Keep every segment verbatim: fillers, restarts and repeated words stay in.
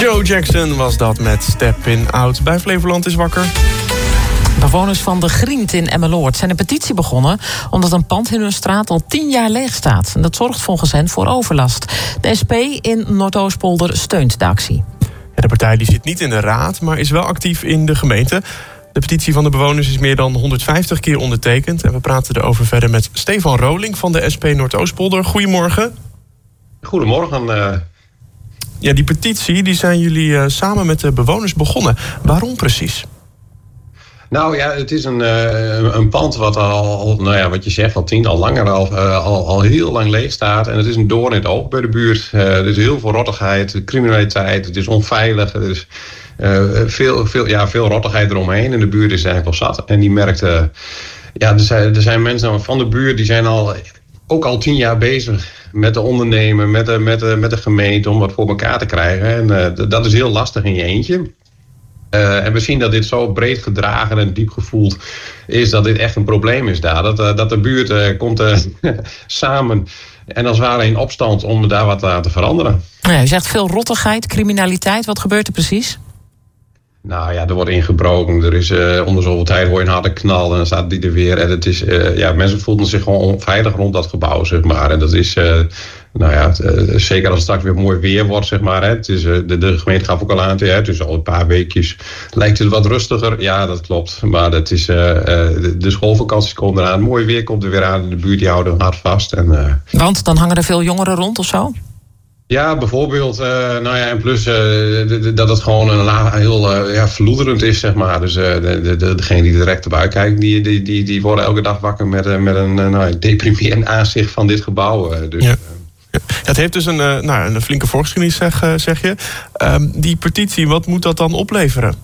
Joe Jackson was dat met Step in Out. Bij Flevoland is wakker. Bewoners van de Grient in Emmeloord zijn een petitie begonnen omdat een pand in hun straat al tien jaar leeg staat. En dat zorgt volgens hen voor overlast. De S P in Noordoostpolder steunt de actie. Ja, de partij die zit niet in de raad, maar is wel actief in de gemeente. De petitie van de bewoners is meer dan honderdvijftig keer ondertekend. En we praten erover verder met Stefan Roling van de S P Noordoostpolder. Goedemorgen. Goedemorgen. Uh... Ja, die petitie die zijn jullie uh, samen met de bewoners begonnen. Waarom precies? Nou ja, het is een, uh, een pand wat al, nou ja, wat je zegt, al tien, al langer, al, uh, al, al heel lang leeg staat. En het is een doorn in het oog bij de buurt. Uh, er is heel veel rottigheid, criminaliteit, het is onveilig. Er is uh, veel, veel, ja, veel rottigheid eromheen en de buurt is eigenlijk wel zat. En die merkt, uh, ja, er zijn, er zijn mensen van de buurt die zijn al, ook al tien jaar bezig met de ondernemer, met de, met de, met de gemeente om wat voor elkaar te krijgen. En uh, dat is heel lastig in je eentje. Uh, en we zien dat dit zo breed gedragen en diep gevoeld is dat dit echt een probleem is daar. Dat, uh, dat de buurt uh, komt uh, samen en als het ware in opstand om daar wat aan te veranderen. Ja, u zegt veel rottigheid, criminaliteit. Wat gebeurt er precies? Nou ja, er wordt ingebroken. Er is uh, onder zoveel tijd hoor je een harde knal en dan staat die er weer. En het is, uh, ja, mensen voelden zich gewoon onveilig rond dat gebouw, zeg maar. En dat is, uh, nou ja, uh, zeker als het straks weer mooi weer wordt, zeg maar. Hè. Het is, uh, de, de gemeente gaf ook al aan, hè, het is al een paar weekjes. Lijkt het wat rustiger? Ja, dat klopt. Maar het is, uh, uh, de, de schoolvakanties komen eraan. Mooi weer komt er weer aan. De buurt die houden hard vast. En, uh, Want dan hangen er veel jongeren rond of zo? Ja, bijvoorbeeld, uh, nou ja, en plus uh, de, de, dat het gewoon een la, heel uh, ja, verloederend is, zeg maar. Dus uh, de, de, de, degene die direct erbij kijken, die, die, die, die worden elke dag wakker met, uh, met een uh, nou, deprimerend aanzicht van dit gebouw. Uh, dus, ja. Ja, het heeft dus een, uh, nou, een flinke volksgeschiedenis, zeg, uh, zeg je. Um, die petitie, wat moet dat dan opleveren?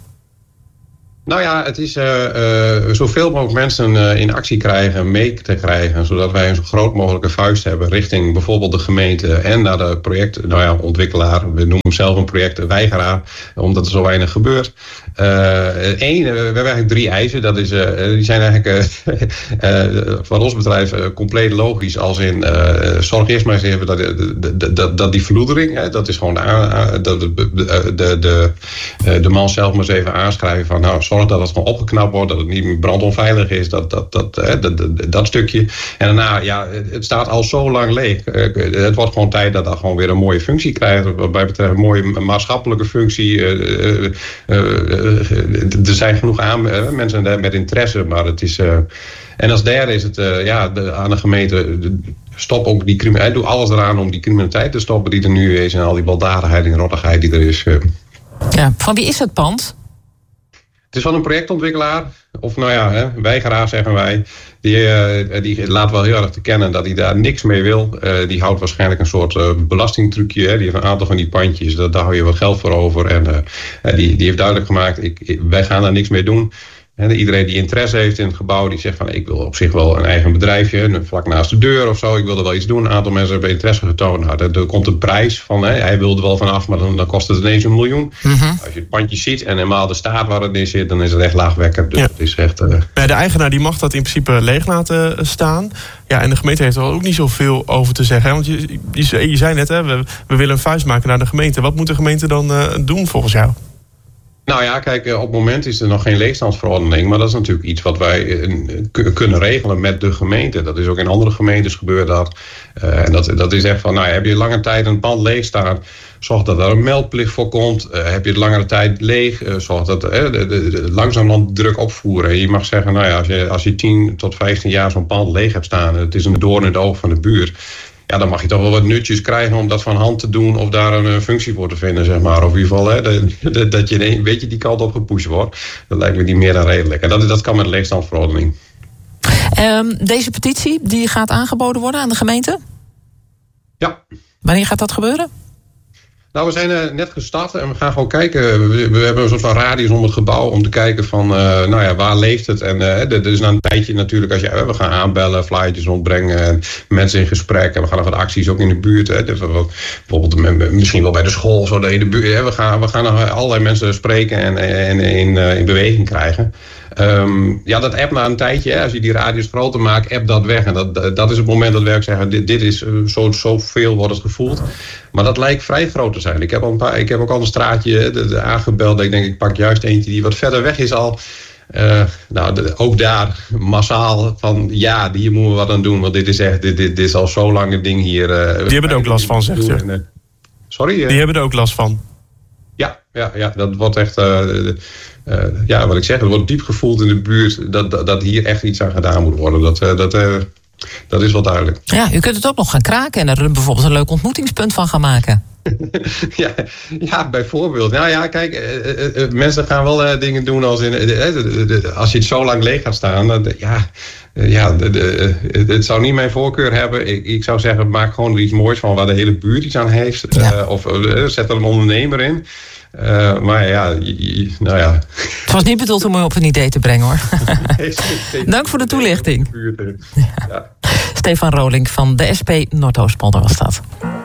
Nou ja, het is uh, uh, zoveel mogelijk mensen uh, in actie krijgen, mee te krijgen, zodat wij een zo groot mogelijke vuist hebben richting bijvoorbeeld de gemeente en naar de project, nou ja, ontwikkelaar. We noemen hem zelf een projectweigeraar, omdat er zo weinig gebeurt. Eén, uh, we hebben eigenlijk drie eisen. Dat is, uh, die zijn eigenlijk uh, uh, van ons bedrijf uh, compleet logisch. Als in, uh, zorg eerst maar eens even dat, dat, dat, dat die verloedering, hè, dat is gewoon de, uh, de, de, de, de, de man zelf maar eens even aanschrijven van, nou, zorg dat het gewoon opgeknapt wordt, dat het niet meer brandonveilig is, dat, dat, dat, hè, dat, dat, dat stukje. En daarna, ja, het staat al zo lang leeg. Het wordt gewoon tijd dat dat gewoon weer een mooie functie krijgt. Wat mij betreft een mooie maatschappelijke functie. Uh, uh, uh, er zijn genoeg aan, uh, mensen daar met interesse, maar het is. Uh, en als derde is het uh, ja, de, aan de gemeente. De, stop ook die criminaliteit. Doe alles eraan om die criminaliteit te stoppen die er nu is en al die baldadigheid en rottigheid die er is. Uh. Ja, van wie is het pand? Het is van een projectontwikkelaar, of nou ja, hè, weigeraar zeggen wij. Die, uh, die laat wel heel erg te kennen dat hij daar niks mee wil. Uh, die houdt waarschijnlijk een soort uh, belastingtrucje. Hè. Die heeft een aantal van die pandjes, dat, daar hou je wat geld voor over. En uh, die, die heeft duidelijk gemaakt, ik, ik, wij gaan daar niks mee doen. En iedereen die interesse heeft in het gebouw, die zegt van ik wil op zich wel een eigen bedrijfje, vlak naast de deur of zo, ik wil er wel iets doen. Een aantal mensen hebben interesse getoond. Nou, er, er komt een prijs van, hè, hij wilde er wel vanaf, maar dan, dan kost het ineens een miljoen. Mm-hmm. Als je het pandje ziet en helemaal de staat waar het in zit, dan is het echt laagwekkend. Dus ja. Het is echt, uh... ja, de eigenaar die mag dat in principe leeg laten staan. Ja, en de gemeente heeft er ook niet zoveel over te zeggen. Hè? Want je, je, je zei net, hè, we, we willen een vuist maken naar de gemeente. Wat moet de gemeente dan uh, doen volgens jou? Nou ja, kijk, op het moment is er nog geen leegstandsverordening. Maar dat is natuurlijk iets wat wij k- kunnen regelen met de gemeente. Dat is ook in andere gemeentes gebeurd dat. Uh, en dat, dat is echt van, nou heb je lange tijd een pand leeg staan, zorg dat er een meldplicht voor komt. Uh, heb je het langere tijd leeg, uh, zorg dat uh, de, de, de, langzaam dan druk opvoeren. Je mag zeggen, nou ja, als je, als je tien tot vijftien jaar zo'n pand leeg hebt staan, het is een doorn in het oog van de buurt. Ja, dan mag je toch wel wat nutjes krijgen om dat van hand te doen of daar een uh, functie voor te vinden, zeg maar. Of in ieder geval, hè, de, de, dat je een beetje die kant op gepusht wordt. Dat lijkt me niet meer dan redelijk. En dat, dat kan met een leegstandsverordening. Um, deze petitie, die gaat aangeboden worden aan de gemeente? Ja. Wanneer gaat dat gebeuren? Nou, we zijn uh, net gestart en we gaan gewoon kijken. We, we hebben een soort van radius om het gebouw om te kijken van, uh, nou ja, waar leeft het? En uh, er is na een tijdje natuurlijk, als je, uh, we gaan aanbellen, flyertjes rondbrengen, en mensen in gesprek. En we gaan nog wat acties ook in de buurt. Hè. Dus we, bijvoorbeeld misschien wel bij de school, zo in de buurt. Hè. We gaan, we gaan nog allerlei mensen spreken en, en in, uh, in beweging krijgen. Um, ja, dat app na een tijdje, hè, als je die radius groter maakt, app dat weg. En dat, dat is het moment dat we ook zeggen, dit, dit is uh, zo, zo veel wordt het gevoeld. Maar dat lijkt vrij groot te groter zijn. Ik heb, al een paar, ik heb ook al een straatje de, de aangebeld. Ik denk, ik pak juist eentje die wat verder weg is al. Uh, nou, de, ook daar massaal van ja, hier moeten we wat aan doen. Want dit is echt, dit, dit, dit is al zo lang een ding hier. Uh, die hebben er ook last van, zegt u. Uh, sorry? Uh, die hebben er ook last van. Ja, ja, ja dat wordt echt... Uh, uh, ja, wat ik zeg, het wordt diep gevoeld in de buurt dat, dat, dat hier echt iets aan gedaan moet worden. Dat, uh, dat, uh, dat is wel duidelijk. Ja, u kunt het ook nog gaan kraken en er bijvoorbeeld een leuk ontmoetingspunt van gaan maken. ja, ja, bijvoorbeeld. Nou ja, kijk, uh, uh, mensen gaan wel uh, dingen doen als in... Uh, uh, uh, uh, als je het zo lang leeg gaat staan, uh, ja... Uh, ja, de, de, uh, het zou niet mijn voorkeur hebben. Ik, ik zou zeggen, maak gewoon er iets moois van waar de hele buurt iets aan heeft. Ja. Uh, of uh, zet er een ondernemer in. Uh, maar ja, je, je, nou ja. Het was niet bedoeld om u op een idee te brengen, hoor. Dank voor de toelichting. Ja. Ja. Stefan Roling van de S P Noordoostpolder was dat.